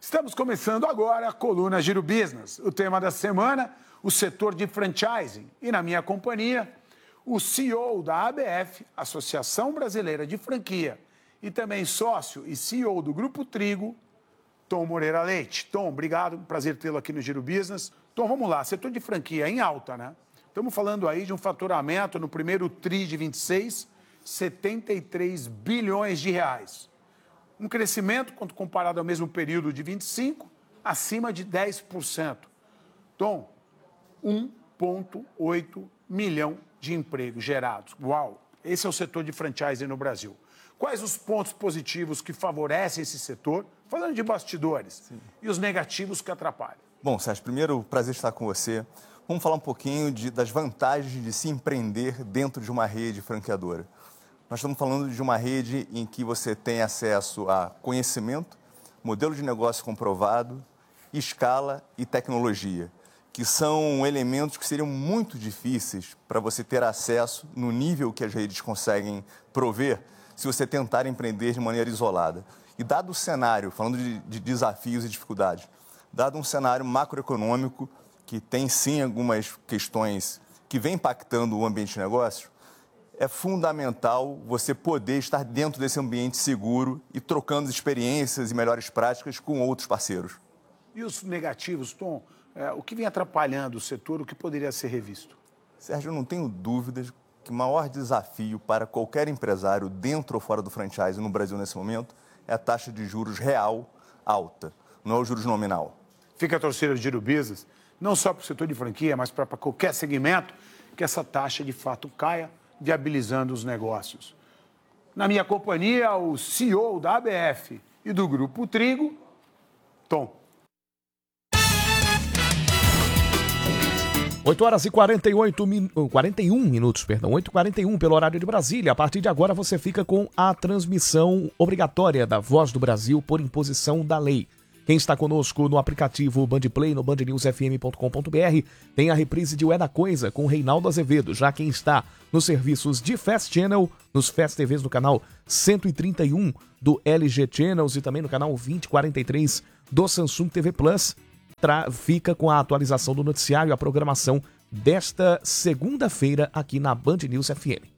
Estamos começando agora a coluna Giro Business. O tema da semana, o setor de franchising. E na minha companhia, o CEO da ABF, Associação Brasileira de Franquia, e também sócio e CEO do Grupo Trigo, Tom Moreira Leite. Tom, obrigado, prazer tê-lo aqui no Giro Business. Tom, vamos lá, setor de franquia em alta, né? Estamos falando aí de um faturamento no primeiro TRI de 26, 73 bilhões de reais. Um crescimento, quando comparado ao mesmo período de 25, acima de 10%. Tom, 1,8 milhão de empregos gerados. Uau! Esse é o setor de franchising no Brasil. Quais os pontos positivos que favorecem esse setor, falando de bastidores, e os negativos que atrapalham? Bom, Sérgio, primeiro, prazer estar com você. Vamos falar um pouquinho das vantagens de se empreender dentro de uma rede franqueadora. Nós estamos falando de uma rede em que você tem acesso a conhecimento, modelo de negócio comprovado, escala e tecnologia, que são elementos que seriam muito difíceis para você ter acesso no nível que as redes conseguem prover se você tentar empreender de maneira isolada. E dado o cenário, falando de desafios e dificuldades, dado um cenário macroeconômico que tem sim algumas questões que vem impactando o ambiente de negócio, é fundamental você poder estar dentro desse ambiente seguro e trocando experiências e melhores práticas com outros parceiros. E os negativos, Tom? O que vem atrapalhando o setor, o que poderia ser revisto? Sérgio, eu não tenho dúvidas que o maior desafio para qualquer empresário dentro ou fora do franchise no Brasil nesse momento é a taxa de juros real alta, não é o juros nominal. Fica a torcida do Giro Business, não só para o setor de franquia, mas para qualquer segmento, que essa taxa de fato caia, viabilizando os negócios. Na minha companhia, o CEO da ABF e do Grupo Trigo, Tom. 8 horas e 41 minutos, 8h41 pelo horário de Brasília. A partir de agora você fica com a transmissão obrigatória da Voz do Brasil por imposição da lei. Quem está conosco no aplicativo Bandplay, no bandnewsfm.com.br, tem a reprise de Ué da Coisa com Reinaldo Azevedo. Já quem está nos serviços de Fast Channel, nos Fast TVs no canal 131 do LG Channels e também no canal 2043 do Samsung TV Plus, fica com a atualização do noticiário e a programação desta segunda-feira aqui na Band News FM.